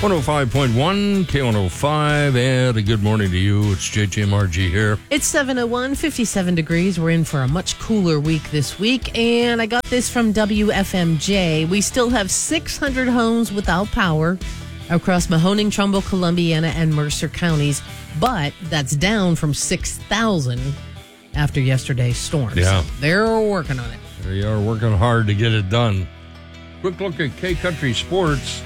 105.1, K105, and a good morning to you. It's JJMRG here. It's 7:01, 57 degrees. We're in for a much cooler week this week, and I got this from WFMJ. We still have 600 homes without power across Mahoning, Trumbull, Columbiana, and Mercer counties, but that's down from 6,000 after yesterday's storm. Yeah. So they're working on it. They are working hard to get it done. Quick look at K-Country Sports.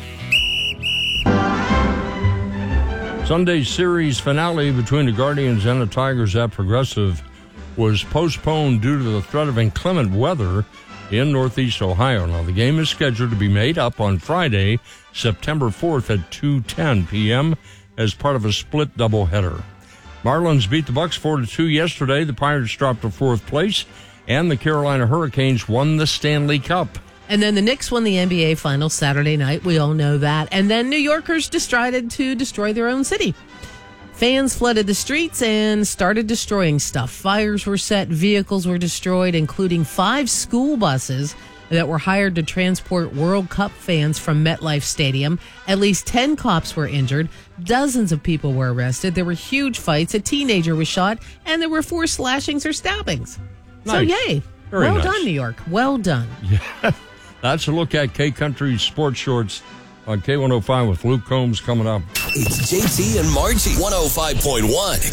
Sunday's series finale between the Guardians and the Tigers at Progressive was postponed due to the threat of inclement weather in Northeast Ohio. Now, the game is scheduled to be made up on Friday, September 4th at 2:10 p.m. as part of a split doubleheader. Marlins beat the Bucks 4-2 yesterday. The Pirates dropped to fourth place, and the Carolina Hurricanes won the Stanley Cup. And then the Knicks won the NBA Finals Saturday night. We all know that. And then New Yorkers decided to destroy their own city. Fans flooded the streets and started destroying stuff. Fires were set, vehicles were destroyed, including 5 school buses that were hired to transport World Cup fans from MetLife Stadium. At least 10 cops were injured. Dozens of people were arrested. There were huge fights. A teenager was shot, and there were 4 slashings or stabbings. Nice. So, yay. Very well nice. done, New York. Well done. Yeah. That's a look at K-Country Sports Shorts on K105 with Luke Combs coming up. It's JT and Margie, 105.1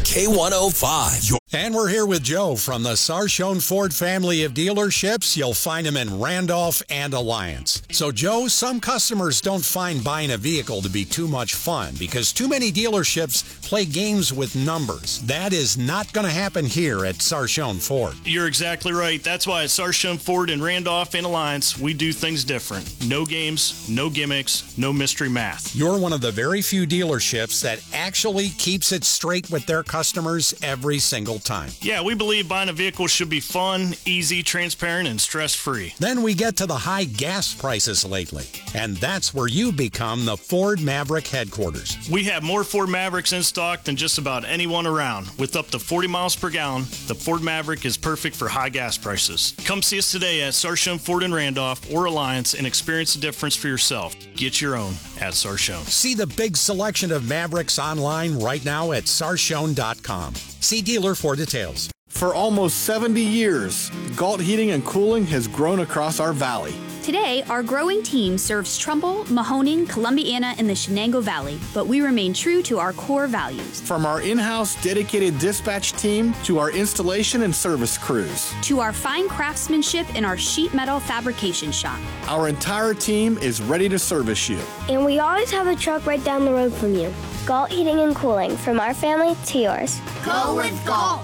K105. And we're here with Joe from the Sarshone Ford family of dealerships. You'll find them in Randolph and Alliance. So, Joe, some customers don't find buying a vehicle to be too much fun because too many dealerships play games with numbers. That is not going to happen here at Sarshone Ford. You're exactly right. That's why at Sarshone Ford in Randolph and Alliance, we do things different. No games, no gimmicks, no mystery math. You're one of the very few dealerships that actually keeps it straight with their customers every single time. Yeah, we believe buying a vehicle should be fun, easy, transparent, and stress-free. Then we get to the high gas prices lately, and that's where you become the Ford Maverick headquarters. We have more Ford Mavericks in stock than just about anyone around. With up to 40 miles per gallon, the Ford Maverick is perfect for high gas prices. Come see us today at Sarshone Ford in Randolph or Alliance and experience the difference for yourself. Get your own at Sarshone. See the big selection of Mavericks online right now at Sarshone.com. See dealer for details. For almost 70 years, Galt Heating and Cooling has grown across our valley. Today, our growing team serves Trumbull, Mahoning, Columbiana, and the Shenango Valley, but we remain true to our core values. From our in-house dedicated dispatch team to our installation and service crews. To our fine craftsmanship in our sheet metal fabrication shop. Our entire team is ready to service you. And we always have a truck right down the road from you. Galt Heating and Cooling, from our family to yours. Go with Galt!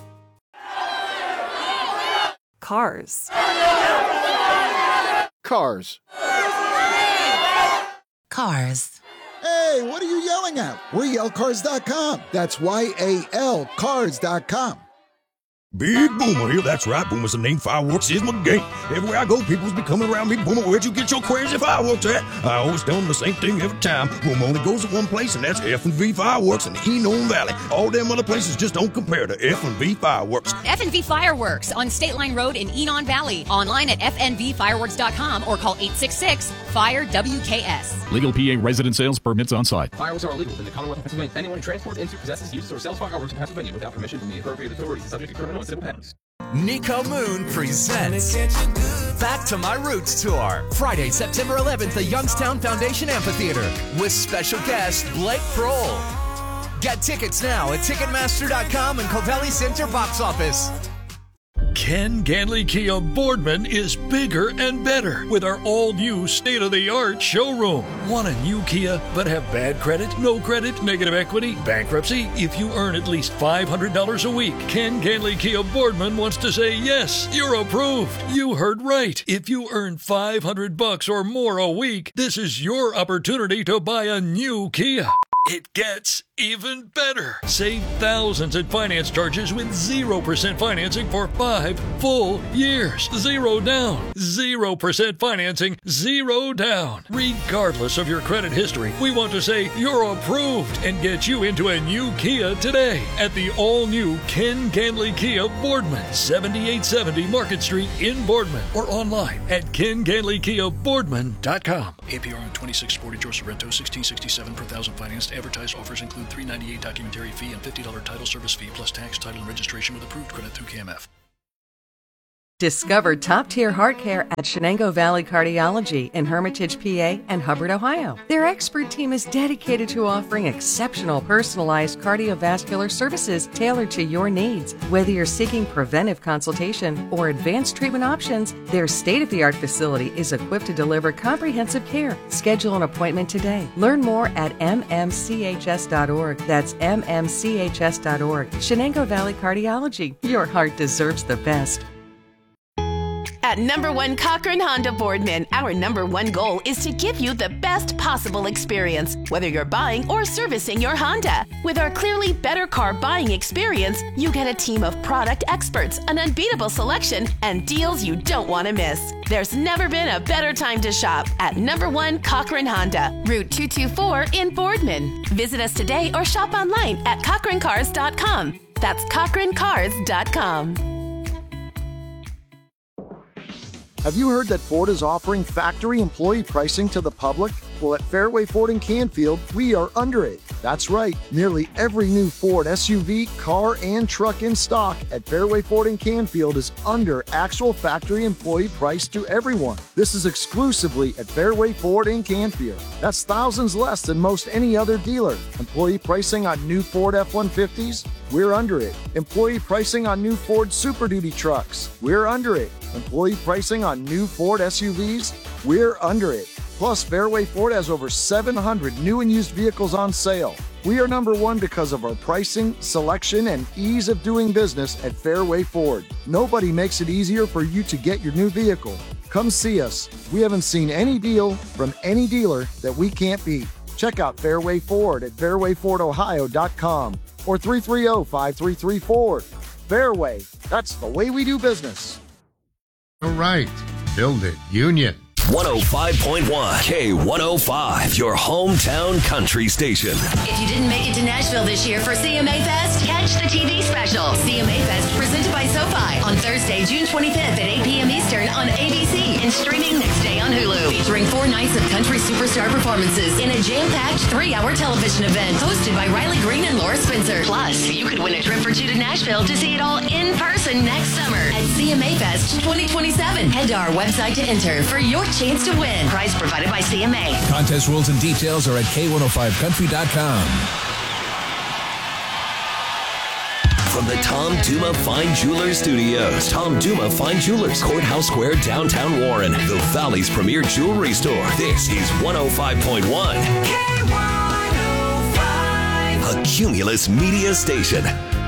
Cars. Cars. Cars. Hey, what are you yelling at? We're yellcars.com. That's YAL cars.com. Big Boomer here. That's right. Boomer's the name. Fireworks is my game. Everywhere I go, people's be coming around me. Boomer, where'd you get your crazy fireworks at? I always tell them the same thing every time. Boomer only goes to one place, and that's F&V Fireworks in the Enon Valley. All them other places just don't compare to F&V Fireworks. F&V Fireworks on State Line Road in Enon Valley. Online at fnvfireworks.com or call 866-FIRE-WKS. Legal PA resident sales permits on site. Fireworks are illegal in the Commonwealth of Pennsylvania. Anyone who transports, into, possesses, uses, or sells fireworks in Pennsylvania without permission from the appropriate authorities is subject to criminal and civil penalties. Nico Moon presents Back to My Roots Tour. Friday, September 11th at Youngstown Foundation Amphitheater with special guest Blake Kroll. Get tickets now at Ticketmaster.com and Covelli Center box office. Ken Ganley Kia Boardman is bigger and better with our all-new state-of-the-art showroom. Want a new Kia but have bad credit, no credit, negative equity, bankruptcy? If you earn at least $500 a week, Ken Ganley Kia Boardman wants to say yes, you're approved. You heard right. If you earn $500 or more a week, this is your opportunity to buy a new Kia. It gets even better. Save thousands in finance charges with 0% financing for 5 full years. 0 down. 0% financing, 0 down. Regardless of your credit history, we want to say you're approved and get you into a new Kia today at the all-new Ken Ganley Kia Boardman, 7870 Market Street in Boardman, or online at KenGanleyKiaBoardman.com. APR on 2640 George Sorrento, $16.67 per thousand financed. Advertised offers include $398 documentary fee and $50 title service fee plus tax, title, and registration with approved credit through KMF. Discover top-tier heart care at Shenango Valley Cardiology in Hermitage, PA and Hubbard, Ohio. Their expert team is dedicated to offering exceptional personalized cardiovascular services tailored to your needs. Whether you're seeking preventive consultation or advanced treatment options, their state-of-the-art facility is equipped to deliver comprehensive care. Schedule an appointment today. Learn more at mmchs.org. That's mmchs.org. Shenango Valley Cardiology. Your heart deserves the best. At Number One Cochran Honda Boardman, our number one goal is to give you the best possible experience, whether you're buying or servicing your Honda. With our clearly better car buying experience, you get a team of product experts, an unbeatable selection, and deals you don't want to miss. There's never been a better time to shop at Number One Cochran Honda, Route 224 in Boardman. Visit us today or shop online at CochranCars.com. That's CochranCars.com. Have you heard that Ford is offering factory employee pricing to the public? Well, at Fairway Ford in Canfield, we are under it. That's right. Nearly every new Ford SUV, car, and truck in stock at Fairway Ford in Canfield is under actual factory employee price to everyone. This is exclusively at Fairway Ford in Canfield. That's thousands less than most any other dealer. Employee pricing on new Ford F-150s? We're under it. Employee pricing on new Ford Super Duty trucks? We're under it. Employee pricing on new Ford SUVs? We're under it. Plus, Fairway Ford has over 700 new and used vehicles on sale. We are number one because of our pricing, selection, and ease of doing business at Fairway Ford. Nobody makes it easier for you to get your new vehicle. Come see us. We haven't seen any deal from any dealer that we can't beat. Check out Fairway Ford at fairwayfordohio.com or 330-5334. Fairway, that's the way we do business. All right, build it, Union. 105.1 K105, your hometown country station. If you didn't make it to Nashville this year for CMA Fest, catch the TV special. CMA Fest presented by SoFi on Thursday, June 25th at 8 p.m. Eastern on ABC and streaming next day on Hulu. Featuring 4 nights of country superstar performances in a jam-packed 3-hour television event hosted by Riley Green and Laura Spencer. Plus, you could win a trip or 2 to Nashville to see it all in person next summer at CMA Fest 2027. Head to our website to enter for your chance to win. Prize provided by CMA. Contest rules and details are at K105Country.com. From the Tom Duma Fine Jewelers Studios, Tom Duma Fine Jewelers, Courthouse Square, downtown Warren, the Valley's premier jewelry store. This is 105.1 K105, a Cumulus Media Station.